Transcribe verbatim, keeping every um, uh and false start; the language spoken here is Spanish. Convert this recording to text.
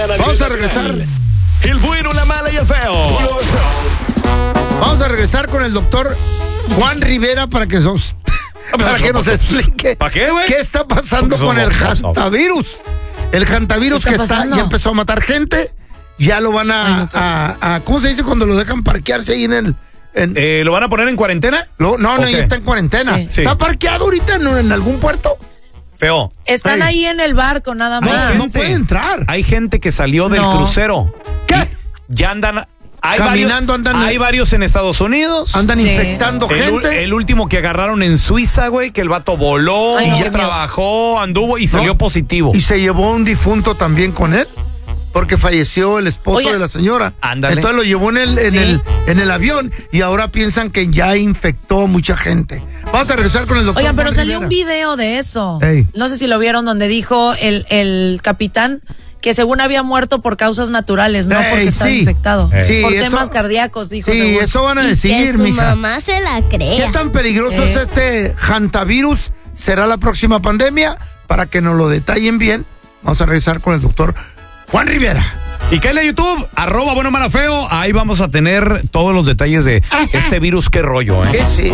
Vamos a regresar. El bueno, la mala y el feo. Vamos a regresar con el doctor Juan Rivera para que nos, para que nos explique ¿Para qué, güey? qué está pasando con el hantavirus. El hantavirus que está, ya empezó a matar gente. Ya lo van a, Ay, no, a, a, ¿cómo se dice cuando lo dejan parquearse ahí en el... En, eh, ¿Lo van a poner en cuarentena? Lo, no, no, ya está en cuarentena. Sí. ¿Está parqueado ahorita en, en algún puerto? Feo. Están sí. ahí en el barco, nada más. No, no puede entrar. Hay gente que salió del no. crucero. ¿Qué? Ya andan... Hay Caminando, varios, andan. Hay varios en Estados Unidos. Andan sí. infectando el, gente. El último que agarraron en Suiza, güey, que el vato voló, Ay, no, ya trabajó, anduvo y salió no. positivo. Y se llevó un difunto también con él. Porque falleció el esposo Oye, de la señora. Ándale. Entonces lo llevó en el, en, ¿Sí? el, en el avión y ahora piensan que ya infectó mucha gente. Vamos a regresar con el doctor. Oigan, pero Juan salió Rivera. un video de eso. Ey. No sé si lo vieron, donde dijo el, el capitán que según había muerto por causas naturales, no Ey, porque estaba sí. infectado. Sí, por eso, temas cardíacos, dijo. Sí, según. eso van a decir, y que su mija. mamá se la crea. ¿Qué tan peligroso eh. es este hantavirus? ¿Será la próxima pandemia? Para que nos lo detallen bien, vamos a regresar con el doctor Juan Rivera. Y cállale a YouTube, arroba bueno, mala, feo. Ahí vamos a tener todos los detalles de este virus, qué rollo, ¿eh? Sí.